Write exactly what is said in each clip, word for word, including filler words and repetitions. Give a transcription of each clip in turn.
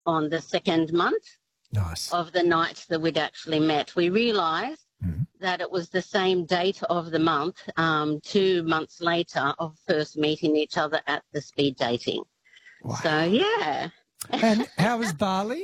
on the second month Nice. of the night that we'd actually met. We realised Mhm. that it was the same date of the month, um, two months later, of first meeting each other at the speed dating. Wow. So, yeah. And how was Bali?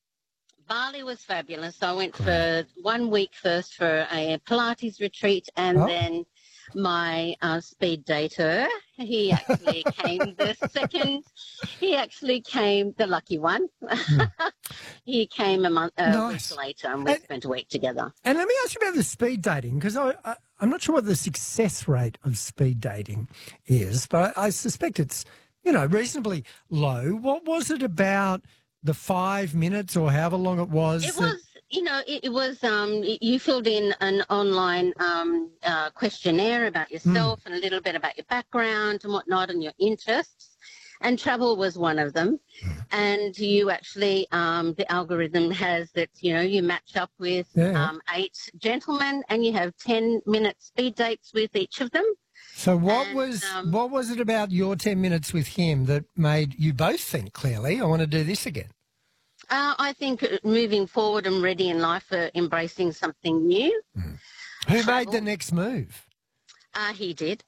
Bali was fabulous. I went Great. for one week first for a Pilates retreat, and Oh. then my uh, speed dater, he actually came the second, he actually came the lucky one. Mm. He came a month, a Nice. week later, and we And- spent a week together. And let me ask you about the speed dating, because I, I, I'm not sure what the success rate of speed dating is, but I, I suspect it's, you know, reasonably low. What was it about the five minutes or however long it was? It that- was, you know, it, it was, um, y- you filled in an online um, uh, questionnaire about yourself and a little bit about your background and whatnot and your interests. And travel was one of them. And you actually, um, the algorithm has that, you know, you match up with Yeah. um, eight gentlemen and you have ten minute speed dates with each of them. So what and, was um, what was it about your ten minutes with him that made you both think clearly, I want to do this again? Uh, I think uh, moving forward and ready in life for embracing something new. Who made Travel. the next move? Uh, he did.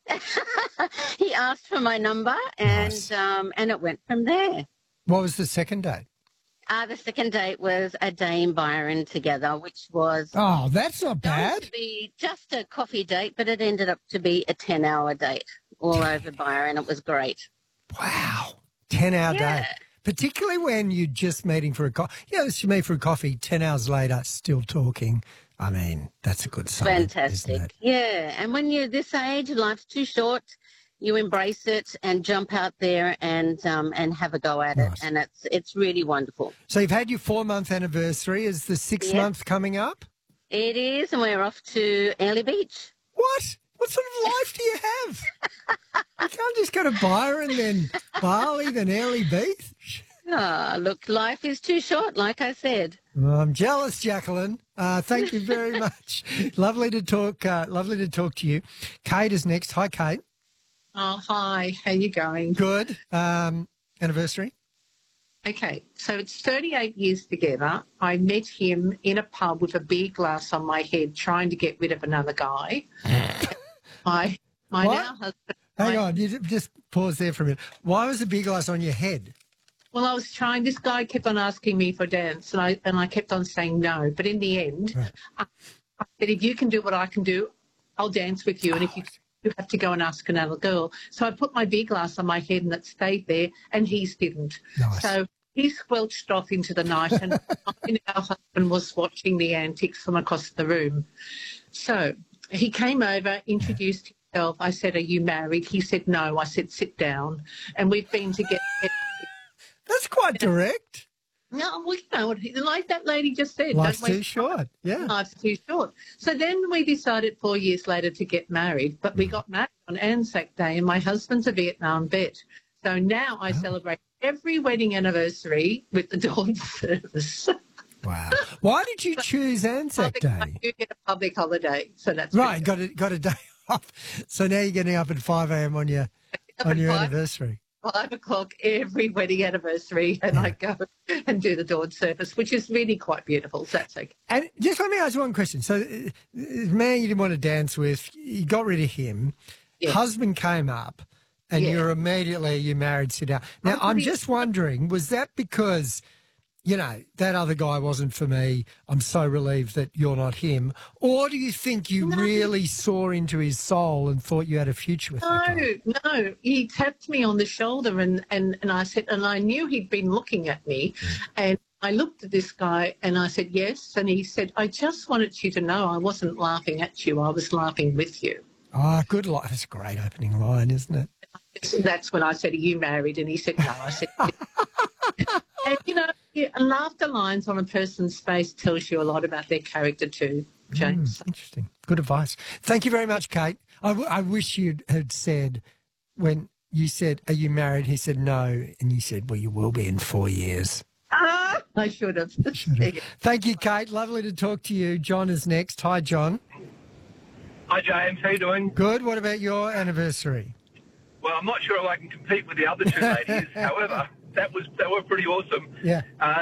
He asked for my number, and Nice. um, and it went from there. What was the second date? Uh, the second date was a day in Byron together, which was Oh, that's not going bad. to be just a coffee date, but it ended up to be a ten-hour date all over Byron. It was great. Wow. ten-hour Yeah. day. Particularly when you're just meeting for a coffee. Yeah, let's meet for a coffee, ten hours later, still talking. I mean, that's a good sign, isn't Fantastic. it? Yeah, and when you're this age, life's too short. You embrace it and jump out there and um, and have a go at Nice. it, and it's it's really wonderful. So you've had your four-month anniversary. Is the sixth Yeah. month coming up? It is, and we're off to Airlie Beach. What? What sort of life do you have? You can't just go to Byron, then Bali, then Airlie Beach. Ah, look, life is too short, like I said. Well, I'm jealous, Jacqueline. Uh, thank you very much. Lovely to talk. Uh, lovely to talk to you. Kate is next. Hi, Kate. Oh, hi. How you going? Good. Um, anniversary. Okay, so it's thirty-eight years together. I met him in a pub with a beer glass on my head trying to get rid of another guy. my my What? now husband... Hang my- on. You just pause there for a minute. Why was the beer glass on your head? Well, I was trying... This guy kept on asking me for dance, and I, and I kept on saying no. But in the end, Right. I, I said, if you can do what I can do, I'll dance with you. And if you... You have to go and ask another girl. So I put my beer glass on my head and it stayed there, and his didn't. Nice. So he squelched off into the night, and I, our husband was watching the antics from across the room. So he came over, introduced himself. I said, "Are you married?" He said, "No." I said, "Sit down." And we've been together. That's quite direct. No, well, you know, what- like that lady just said. Life's don't waste too short. Yeah. Life's too short. So then we decided four years later to get married, but we got married on Anzac Day, and my husband's a Vietnam vet. So now I celebrate every wedding anniversary with the dawn service. Wow. Why did you choose Anzac I Day? do get a public holiday, so that's Right. pretty Got a got a day off. So now you're getting up at five a.m. on your good. on your Five- anniversary. Five o'clock every wedding anniversary, and I go and do the dawn service, which is really quite beautiful. So that's okay. And just let me ask you one question. So, uh, the man you didn't want to dance with, you got rid of him. Yeah. Husband came up, and Yeah. you're immediately you married, sit down. Now, I'm I'm pretty- just wondering, was that because, you know, that other guy wasn't for me? I'm so relieved that you're not him. Or do you think you No. really saw into his soul and thought you had a future with that guy? No, no. He tapped me on the shoulder, and, and, and I said, and I knew he'd been looking at me, and I looked at this guy and I said, yes. And he said, I just wanted you to know I wasn't laughing at you. I was laughing with you. Ah, good line. That's a great opening line, isn't it? So that's when I said, are you married? And he said, no. I said, "Yes." And, you know, yeah, laughter lines on a person's face tells you a lot about their character too, James. Mm, interesting. Good advice. Thank you very much, Kate. I, w- I wish you had said, when you said, are you married? He said, no. And you said, well, you will be in four years. Ah, I should have. Should have. Thank you, Kate. Lovely to talk to you. John is next. Hi, John. Hi, James. How you doing? Good. What about your anniversary? Well, I'm not sure if I can compete with the other two ladies. However, that was that were pretty awesome. Yeah. Uh,